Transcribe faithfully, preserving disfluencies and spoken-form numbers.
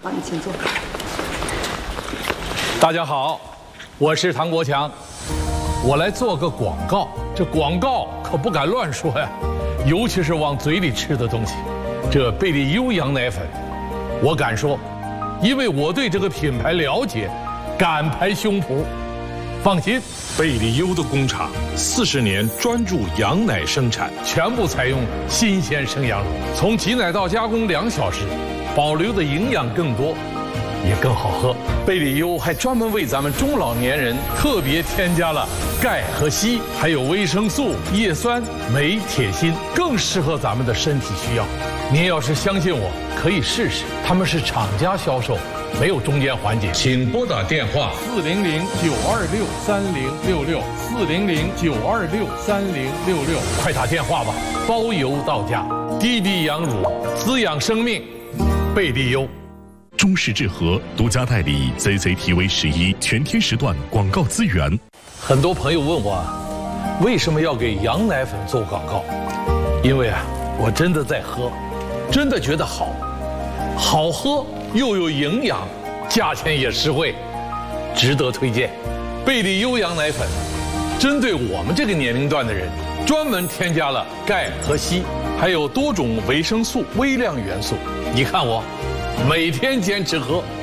好，你请坐。 大家好，我是唐国强，我来做个广告。这广告可不敢乱说呀，尤其是往嘴里吃的东西。这贝利优羊奶粉，我敢说，因为我对这个品牌了解，敢拍胸脯。放心， 贝利优的工厂四十年专注羊奶生产， 全部采用新鲜生羊乳，从挤奶到加工两小时，保留的营养更多，也更好喝。贝利优还专门为咱们中老年人特别添加了钙和硒，还有维生素、叶酸、镁、铁、锌，更适合咱们的身体需要。您要是相信我，可以试试。他们是厂家销售，没有中间环节。请拨打电话四零零九二六三零六六四零零九二六三零六六， 快打电话吧，包邮到家。滴滴羊乳，滋养生命，贝利优。 中视智和独家代理 C C T V 十一全天时段广告资源。 很多朋友问我，为什么要给羊奶粉做广告？因为啊，我真的在喝，真的觉得好，好喝又有营养，价钱也实惠，值得推荐。贝利优羊奶粉，针对我们这个年龄段的人，专门添加了钙和硒，还有多种维生素、微量元素。你看我，每天坚持喝。